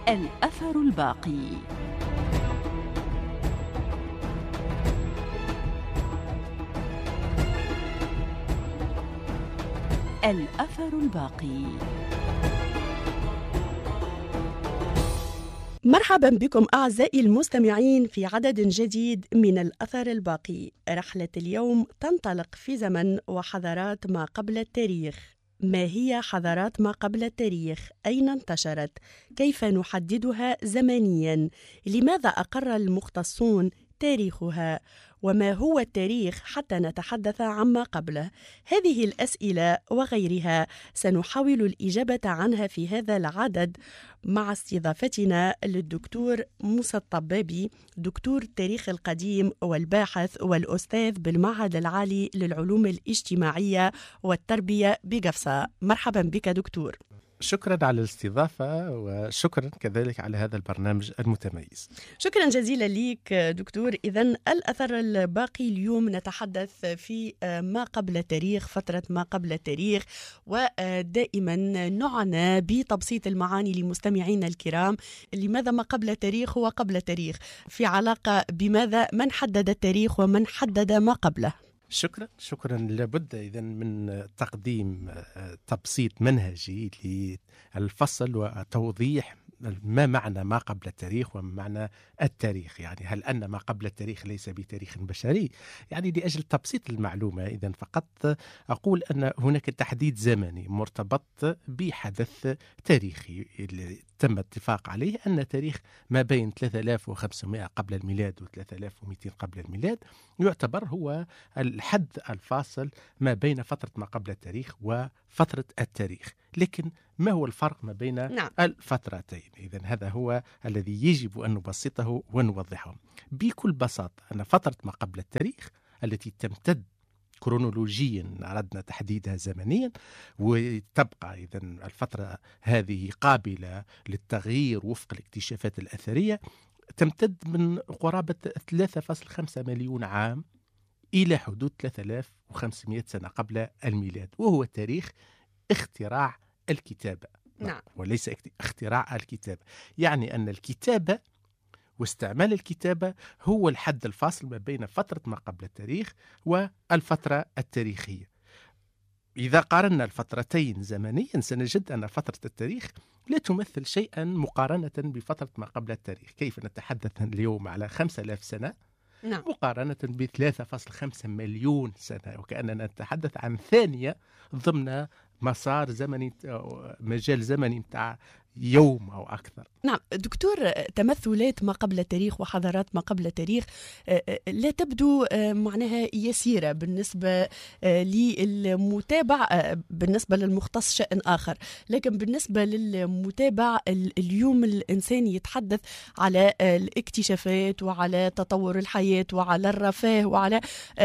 الأثر الباقي. الأثر الباقي. مرحبا بكم أعزائي المستمعين في عدد جديد من الأثر الباقي. رحلة اليوم تنطلق في زمن وحضارات ما قبل التاريخ. ما هي حضارات ما قبل التاريخ؟ أين انتشرت؟ كيف نحددها زمنيا؟ لماذا أقر المختصون تاريخها؟ وما هو التاريخ حتى نتحدث عما قبله؟ هذه الأسئلة وغيرها سنحاول الإجابة عنها في هذا العدد مع استضافتنا للدكتور موسى الطبابي، دكتور التاريخ القديم والباحث والأستاذ بالمعهد العالي للعلوم الاجتماعية والتربية بقفصة. مرحبا بك دكتور. شكرا على الاستضافة وشكرا كذلك على هذا البرنامج المتميز. شكرا جزيلا لك دكتور. إذن الأثر الباقي اليوم نتحدث في ما قبل التاريخ، فترة ما قبل التاريخ، ودائما نعنى بتبسيط المعاني لمستمعينا الكرام. لماذا ما قبل التاريخ هو قبل التاريخ؟ في علاقة بماذا؟ من حدد التاريخ ومن حدد ما قبله؟ شكرا. لابد إذن من تقديم تبسيط منهجي للفصل وتوضيح ما معنى ما قبل التاريخ وما معنى التاريخ. يعني هل أن ما قبل التاريخ ليس بتاريخ بشري؟ يعني لأجل تبسيط المعلومة إذن فقط أقول أن هناك تحديد زمني مرتبط بحدث تاريخي تم الاتفاق عليه أن تاريخ ما بين 3500 قبل الميلاد و 3200 قبل الميلاد يعتبر هو الحد الفاصل ما بين فترة ما قبل التاريخ وفترة التاريخ. لكن ما هو الفرق ما بين الفترتين؟ إذن هذا هو الذي يجب أن نبسطه ونوضحه بكل بساطة. أن فترة ما قبل التاريخ التي تمتد كرونولوجيا أردنا تحديدها زمنيا وتبقى إذن الفترة هذه قابلة للتغيير وفق الاكتشافات الأثرية، تمتد من قرابة 3.5 مليون عام إلى حدود 3500 سنة قبل الميلاد، وهو تاريخ اختراع الكتابة. وليس اختراع الكتابة، يعني أن الكتابة واستعمال الكتابة هو الحد الفاصل ما بين فترة ما قبل التاريخ والفترة التاريخية. إذا قارنا الفترتين زمنيا سنجد أن فترة التاريخ لا تمثل شيئا مقارنة بفترة ما قبل التاريخ. كيف نتحدث اليوم على 5000 سنة مقارنة ب 3.5 مليون سنة، وكأننا نتحدث عن ثانية ضمن مسار زمني، مجال زمني متاع يوم أو أكثر. نعم دكتور، تمثلات ما قبل التاريخ وحضارات ما قبل التاريخ لا تبدو معناها يسيرة بالنسبة للمتابع، بالنسبة للمختص شأن آخر، لكن بالنسبة للمتابع اليوم الإنسان يتحدث على الاكتشافات وعلى تطور الحياة وعلى الرفاه وعلى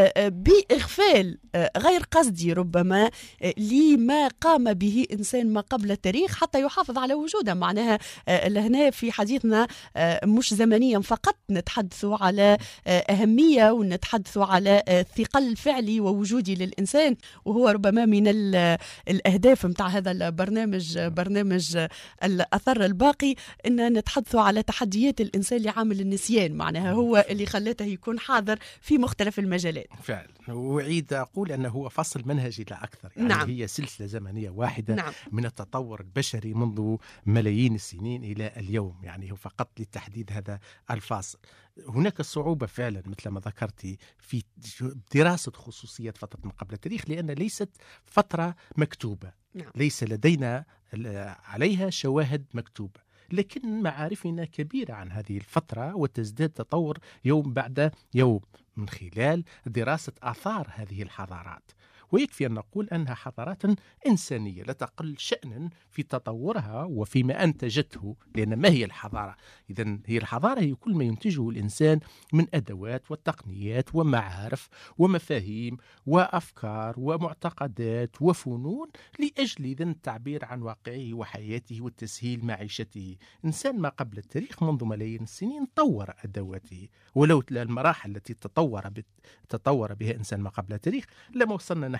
بإغفال غير قصدي ربما لما قام به إنسان ما قبل التاريخ حتى يحافظ على وجوده. معناها لهنا في حديثنا مش زمنيا فقط نتحدث على أهمية ونتحدث على الثقل الفعلي ووجودي للإنسان، وهو ربما من الأهداف متاع هذا البرنامج، برنامج الأثر الباقي، أن نتحدث على تحديات الإنسان لعامل النسيان. معناها هو اللي خلته يكون حاضر في مختلف المجالات. فعلا، وأعيد أقول أنه هو فصل منهجي لا أكثر. يعني هي سلسلة زمنية واحدة من التطور البشري منذ ملايين السنين إلى اليوم، يعني هو فقط لتحديد هذا الفاصل. هناك صعوبة فعلا مثل ما ذكرتي في دراسة خصوصيات فترة ما قبل التاريخ، لأن ليست فترة مكتوبة. ليس لدينا عليها شواهد مكتوبة، لكن معارفنا كبيرة عن هذه الفترة وتزداد تطور يوم بعد يوم من خلال دراسة آثار هذه الحضارات. ويكفي أن نقول أنها حضارات إنسانية لا تقل شأنا في تطورها وفيما أنتجته. لأن ما هي الحضارة؟ إذن هي الحضارة هي كل ما ينتجه الإنسان من أدوات وتقنيات ومعارف ومفاهيم وأفكار ومعتقدات وفنون لأجل إذن التعبير عن واقعه وحياته وتسهيل معيشته. إنسان ما قبل التاريخ منذ ملايين السنين طور أدواته، ولو المراحل التي تطور بها إنسان ما قبل التاريخ لما وصلنا نحن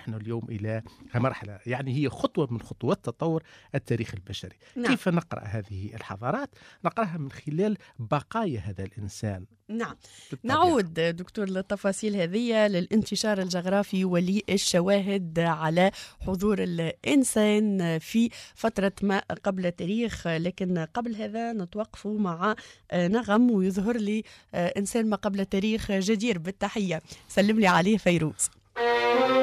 نحن اليوم إلى مرحلة، يعني هي خطوة من خطوات تطور التاريخ البشري. نعم. كيف نقرأ هذه الحضارات؟ نقرأها من خلال بقايا هذا الإنسان. نعم. بالطبيعة. نعود دكتور للتفاصيل هذه، للانتشار الجغرافي وللشواهد على حضور الإنسان في فترة ما قبل التاريخ. لكن قبل هذا نتوقف مع نغم، ويظهر لي إنسان ما قبل التاريخ جدير بالتحية. سلم لي عليه فيروز.